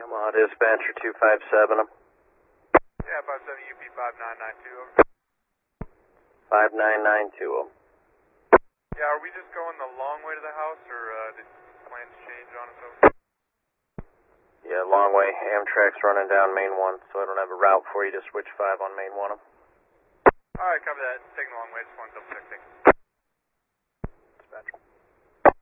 Yamaha dispatcher 257. Yeah, 57 UP 5992, over. 5992. Yeah, are we just going the long way to the house, or did plans change on us over? Yeah, long way. Amtrak's running down Main 1, so I don't have a route for you to switch 5 on Main 1. Alright, copy that. Taking the long way, just want to double check things. Dispatcher.